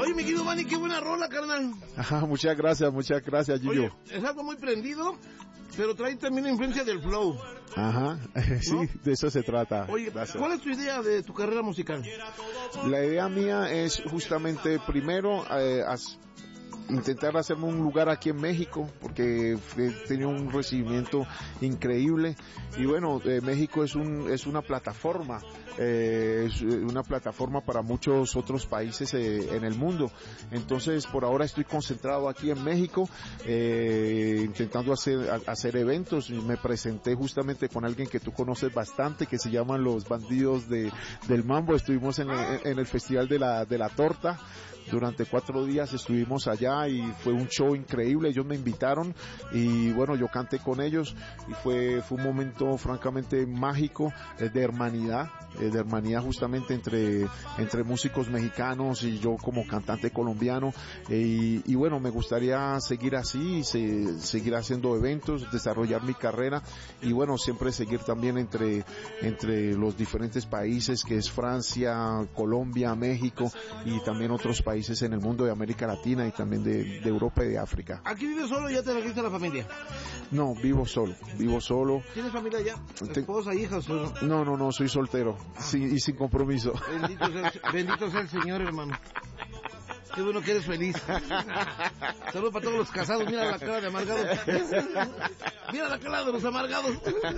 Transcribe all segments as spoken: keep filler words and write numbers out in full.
Oye, mi querido Manny, qué buena rola, carnal. Ajá, muchas gracias, muchas gracias, Gillo. Oye, es algo muy prendido, pero trae también la influencia del flow. Ajá, sí, ¿no? De eso se trata. Oye, gracias. ¿Cuál es tu idea de tu carrera musical? La idea mía es justamente, primero, eh, as, intentar hacerme un lugar aquí en México, porque he tenido un recibimiento increíble. Y bueno, eh, México es un es una plataforma, eh, es una plataforma para muchos otros países eh, en el mundo. Entonces, por ahora estoy concentrado aquí en México, eh, intentando hacer hacer eventos. Me presenté justamente con alguien que tú conoces bastante, que se llaman los Bandidos de del Mambo. Estuvimos en, en el Festival de la de la Torta. Durante cuatro días estuvimos allá y fue un show increíble. Ellos me invitaron y bueno, yo canté con ellos y fue fue un momento francamente mágico, eh, de hermanidad, eh, de hermanidad justamente entre entre músicos mexicanos y yo como cantante colombiano, eh, y, y bueno, me gustaría seguir así, se, seguir haciendo eventos, desarrollar mi carrera y bueno, siempre seguir también entre entre los diferentes países que es Francia, Colombia, México y también otros países países en el mundo de América Latina y también de, de Europa y de África. ¿Aquí vives solo y ya te trajiste a la familia? No, vivo solo, vivo solo. ¿Tienes familia ya? ¿Esposa, hijas? O... No, no, no, soy soltero sin, y sin compromiso. Bendito sea, bendito sea el Señor, hermano. Qué bueno que eres feliz. Saludos para todos los casados. Mira la cara de amargados. Mira la cara de los amargados.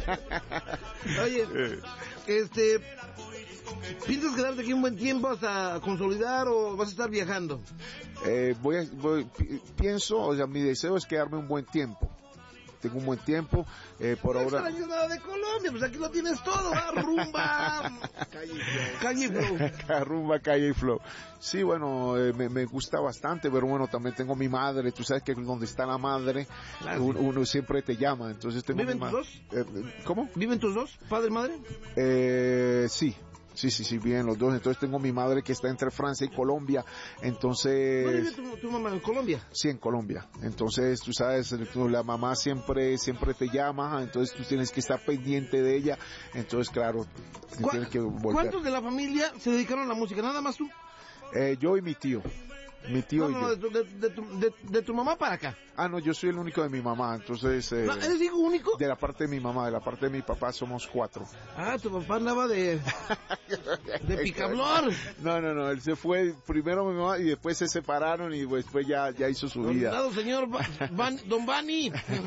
Oye, este... ¿piensas quedarte aquí un buen tiempo hasta consolidar o vas a estar viajando? Eh, voy, a, voy pienso, o sea, mi deseo es quedarme un buen tiempo. Tengo un buen tiempo, eh, por no ahora... No extraño nada de Colombia, pues aquí lo tienes todo, ¿verdad? Rumba, calle y flow. Rumba, calle y flow. Sí, bueno, eh, me, me gusta bastante, pero bueno, también tengo mi madre, tú sabes que donde está la madre, claro, uno, uno siempre te llama, entonces tengo ¿Viven mi tus dos? Eh, ¿Cómo? ¿Viven tus dos, padre y madre? Eh, sí. Sí, sí, sí, bien, los dos. Entonces tengo mi madre que está entre Francia y Colombia. Entonces... ¿Dónde vive tu, tu mamá? ¿En Colombia? Sí, en Colombia. Entonces, tú sabes, la mamá siempre, siempre te llama, entonces tú tienes que estar pendiente de ella. Entonces, claro, tienes que volver. ¿Cuántos de la familia se dedicaron a la música? ¿Nada más tú? Eh, yo y mi tío. Mi tío no, no, y yo. De tu, de, de, tu, de, de tu mamá para acá. Ah, no, yo soy el único de mi mamá, entonces... Eh, ¿No, ¿Eres hijo único? De la parte de mi mamá, de la parte de mi papá somos cuatro. Ah, tu papá andaba de... de picablor. No, no, no, él se fue primero mi mamá y después se separaron y después ya, ya hizo su vida. Don señor Van, Don Bani.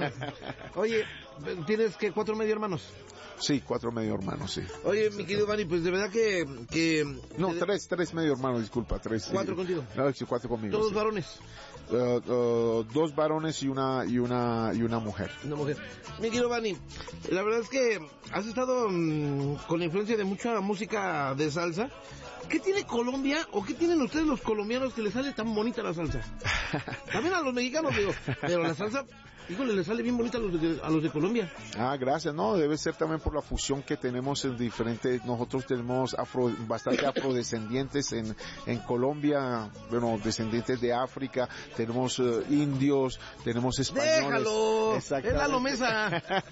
Oye, ¿tienes que cuatro medio hermanos? Sí, cuatro medio hermanos, sí. Oye, mi querido Bani, pues de verdad que... que no, de... tres, tres medio hermanos, disculpa, tres. ¿Cuatro sí. contigo? No, sí, cuatro conmigo. ¿Todos sí. varones? Uh, uh, dos varones y una y una y una mujer. Una mujer. Mi querido Bani, la verdad es que has estado mmm, con la influencia de mucha música de salsa. ¿Qué tiene Colombia o qué tienen ustedes los colombianos que les sale tan bonita la salsa? También a los mexicanos, digo, pero la salsa, híjole, les sale bien bonita a los de, a los de Colombia. Ah, gracias. No, debe ser también por la fusión que tenemos en diferentes, nosotros tenemos afro, bastante afrodescendientes en, en Colombia, bueno, descendientes de África, tenemos uh, indios, tenemos españoles. ¡Déjalo! ¡Es la lomesa!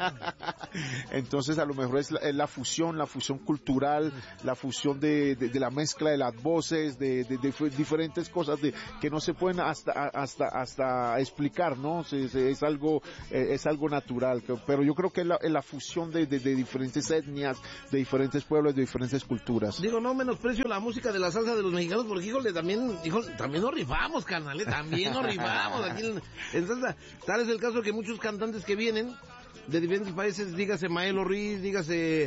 Entonces, a lo mejor es la, es la fusión, la fusión cultural, la fusión de, de, de la mezcla de las voces, de, de, de diferentes cosas de, que no se pueden hasta, hasta, hasta explicar, ¿no? Es, es algo, es algo natural, pero yo creo que es la, es la fusión de, de, de diferentes etnias, de diferentes pueblos, de diferentes culturas. Digo, no menosprecio la música de la salsa de los mexicanos, porque híjole, también, híjole, también nos rifamos, carnal, ¿eh? También nos rifamos aquí en, en salsa. Tal es el caso que muchos cantantes que vienen de diferentes países, dígase Maelo Ruiz, dígase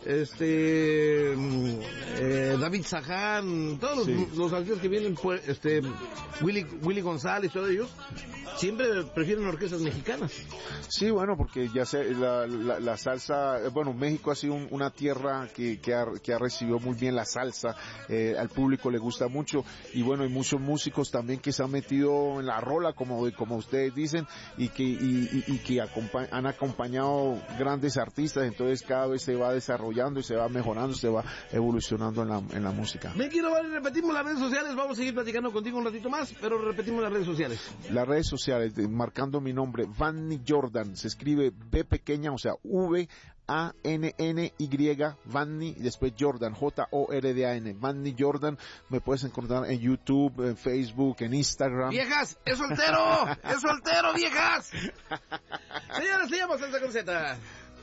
este eh, David Saján, todos los, sí. los artistas que vienen, pues, este Willy, Willy González, todos ellos siempre prefieren orquestas mexicanas. Sí, bueno, porque ya sé, la, la, la salsa, bueno, México ha sido un, una tierra que, que, ha, que ha recibido muy bien la salsa, eh, al público le gusta mucho, y bueno, hay muchos músicos también que se han metido en la rola, como, como ustedes dicen, y que, y, y, y que acompa- han acompañado grandes artistas, entonces cada vez se va desarrollando desarrollando y se va mejorando, se va evolucionando en la, en la música. Me quiero ver, repetimos las redes sociales, vamos a seguir platicando contigo un ratito más, pero repetimos las redes sociales. Las redes sociales, de, marcando mi nombre, Vanny Jordan, se escribe B pequeña, o sea, V A N N Y, Vanny, y después Jordan, J O R D A N, Vanny Jordan. Me puedes encontrar en YouTube, en Facebook, en Instagram. ¡Viejas! ¡Es soltero! ¡Es soltero, viejas! Señores, sigamos en esta Z.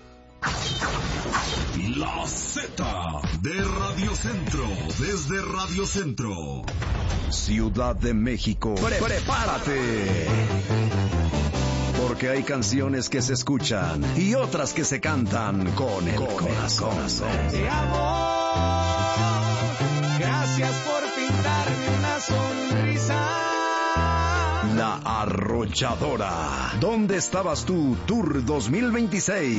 La Z de Radio Centro, desde Radio Centro, Ciudad de México. Pre- prepárate, porque hay canciones que se escuchan y otras que se cantan con el con corazón. Te amo, gracias por pintarme una sonrisa. La Arrolladora. ¿Dónde estabas tú, Tour dos mil veintiséis?